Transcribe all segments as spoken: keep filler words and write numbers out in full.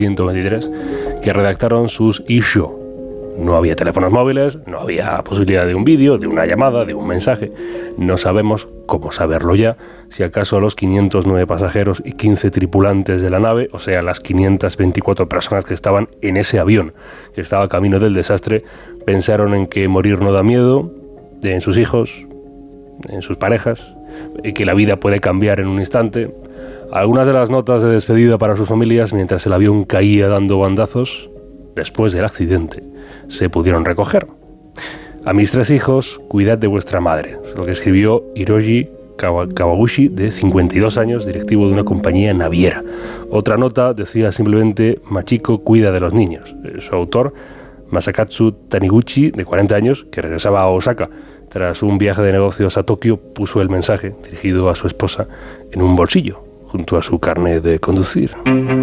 ciento veintitrés que redactaron sus issues. No había teléfonos móviles, no había posibilidad de un vídeo, de una llamada, de un mensaje. No sabemos cómo saberlo ya, si acaso los quinientos nueve pasajeros y quince tripulantes de la nave, o sea, las quinientas veinticuatro personas que estaban en ese avión, que estaba camino del desastre, pensaron en que morir no da miedo, en sus hijos, en sus parejas, y que la vida puede cambiar en un instante. Algunas de las notas de despedida para sus familias mientras el avión caía dando bandazos, después del accidente, se pudieron recoger. A mis tres hijos, cuidad de vuestra madre. Es lo que escribió Hiroshi Kawaguchi, de cincuenta y dos años, directivo de una compañía naviera. Otra nota decía simplemente, Machiko cuida de los niños. Su autor, Masakatsu Taniguchi, de cuarenta años, que regresaba a Osaka tras un viaje de negocios a Tokio, puso el mensaje, dirigido a su esposa, en un bolsillo, junto a su carnet de conducir.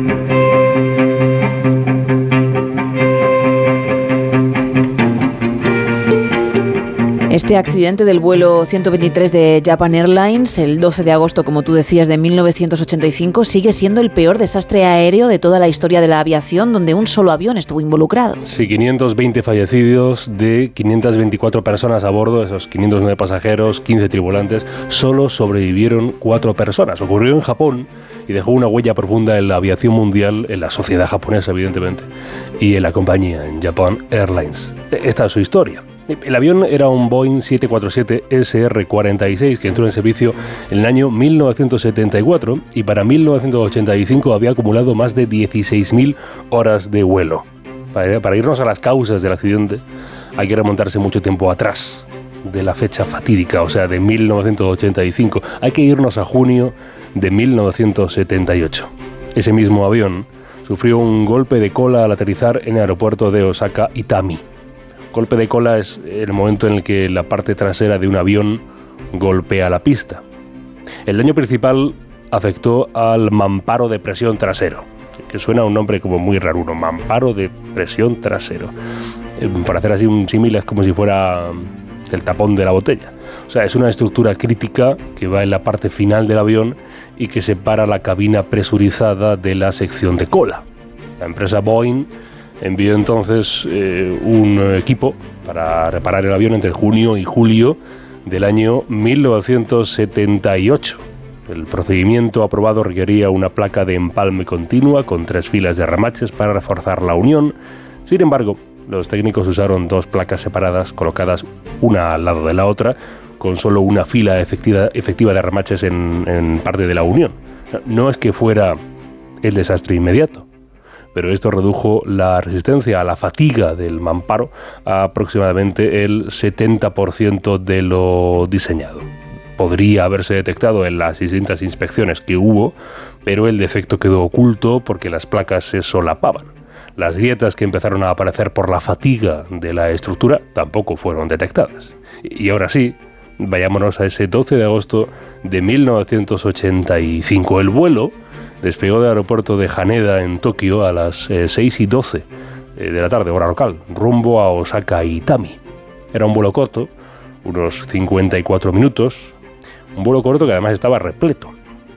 Este accidente del vuelo ciento veintitrés de Japan Airlines, el doce de agosto, como tú decías, de mil novecientos ochenta y cinco, sigue siendo el peor desastre aéreo de toda la historia de la aviación, donde un solo avión estuvo involucrado. Sí, quinientos veinte fallecidos de quinientas veinticuatro personas a bordo, esos quinientos nueve pasajeros, quince tripulantes, solo sobrevivieron cuatro personas. Ocurrió en Japón y dejó una huella profunda en la aviación mundial, en la sociedad japonesa, evidentemente, y en la compañía, en Japan Airlines. Esta es su historia. El avión era un Boeing siete cuatro siete ese erre cuarenta y seis que entró en servicio en el año mil novecientos setenta y cuatro y para mil novecientos ochenta y cinco había acumulado más de dieciséis mil horas de vuelo. Para, para irnos a las causas del accidente hay que remontarse mucho tiempo atrás de la fecha fatídica, o sea, de mil novecientos ochenta y cinco. Hay que irnos a junio de mil novecientos setenta y ocho. Ese mismo avión sufrió un golpe de cola al aterrizar en el aeropuerto de Osaka Itami. Golpe de cola es el momento en el que la parte trasera de un avión golpea la pista. El daño principal afectó al mamparo de presión trasero, que suena a un nombre como muy raro, uno, mamparo de presión trasero. Eh, para hacer así un símil es como si fuera el tapón de la botella. O sea, es una estructura crítica que va en la parte final del avión y que separa la cabina presurizada de la sección de cola. La empresa Boeing envió entonces eh, un equipo para reparar el avión entre junio y julio del año mil novecientos setenta y ocho. El procedimiento aprobado requería una placa de empalme continua con tres filas de remaches para reforzar la unión. Sin embargo, los técnicos usaron dos placas separadas colocadas una al lado de la otra, con solo una fila efectiva, efectiva de remaches en, en parte de la unión. No es que fuera el desastre inmediato, pero esto redujo la resistencia a la fatiga del mamparo a aproximadamente el setenta por ciento de lo diseñado. Podría haberse detectado en las distintas inspecciones que hubo, pero el defecto quedó oculto porque las placas se solapaban. Las grietas que empezaron a aparecer por la fatiga de la estructura tampoco fueron detectadas. Y ahora sí, vayámonos a ese doce de agosto de mil novecientos ochenta y cinco. El vuelo despegó del aeropuerto de Haneda en Tokio a las eh, seis y doce eh, de la tarde, hora local, rumbo a Osaka Itami. Era un vuelo corto, unos cincuenta y cuatro minutos, un vuelo corto que además estaba repleto,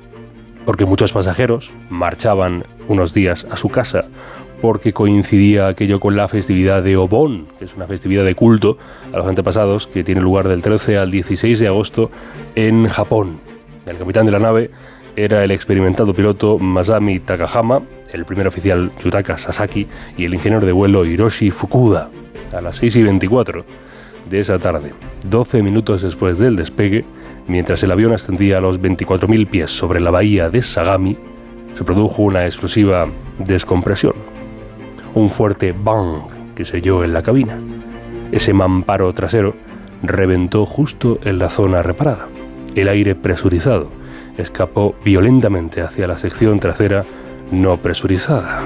porque muchos pasajeros marchaban unos días a su casa porque coincidía aquello con la festividad de Obon, que es una festividad de culto a los antepasados que tiene lugar del trece al dieciséis de agosto en Japón. El capitán de la nave era el experimentado piloto Masami Takahama, el primer oficial Yutaka Sasaki y el ingeniero de vuelo Hiroshi Fukuda. A las seis y veinticuatro de esa tarde, doce minutos después del despegue, mientras el avión ascendía a los veinticuatro mil pies sobre la bahía de Sagami, se produjo una explosiva descompresión. Un fuerte bang que se oyó en la cabina. Ese mamparo trasero reventó justo en la zona reparada. El aire presurizado escapó violentamente hacia la sección trasera no presurizada.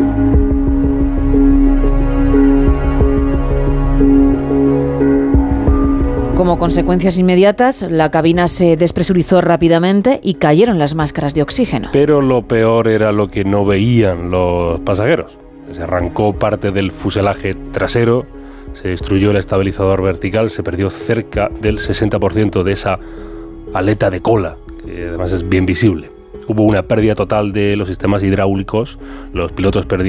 Como consecuencias inmediatas, la cabina se despresurizó rápidamente y cayeron las máscaras de oxígeno. Pero lo peor era lo que no veían los pasajeros. Se arrancó parte del fuselaje trasero, se destruyó el estabilizador vertical, se perdió cerca del sesenta por ciento de esa aleta de cola, que además es bien visible. Hubo una pérdida total de los sistemas hidráulicos, los pilotos perdieron